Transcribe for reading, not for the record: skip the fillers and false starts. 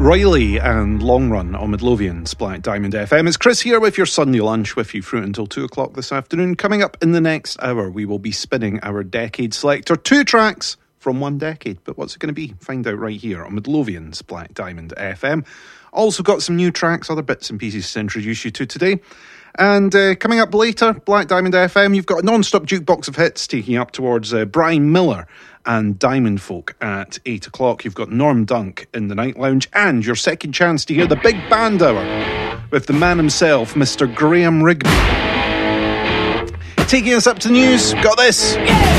Riley and Long Run on Midlothian's Black Diamond FM. It's Chris here with your Sunday lunch with you through until 2 o'clock this afternoon. Coming up in the next hour, we will be spinning our decade selector. 2 tracks from one decade. But what's it going to be? Find out right here on Midlothian's Black Diamond FM. Also got some new tracks, other bits and pieces to introduce you to today. And coming up later, Black Diamond FM, you've got a non-stop jukebox of hits taking you up towards Brian Miller and Diamond Folk at 8 o'clock. You've got Norm Dunk in the Night Lounge, and your second chance to hear the Big Band Hour with the man himself, Mr. Graham Rigby. Taking us up to the news, got this.